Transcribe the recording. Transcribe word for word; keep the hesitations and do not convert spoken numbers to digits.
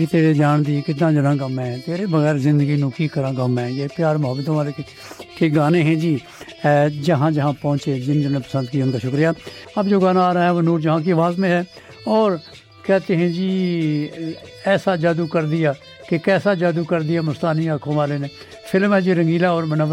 तेरे जान दी कितना जनागा मैं, तेरे बगैर ज़िंदगी नू की करांगा मैं। ये प्यार मोहब्बतों वाले के, के गाने हैं जी। जहाँ जहाँ पहुँचे, जिन जिन ने पसंद की उनका शुक्रिया। अब जो गाना आ रहा है वो नूर जहाँ की आवाज़ में है और कहते हैं जी ऐसा जादू कर दिया कि कैसा जादू कर दिया मुस्तानी आँखों वाले ने। फिल्म है जी रंगीला और मनवर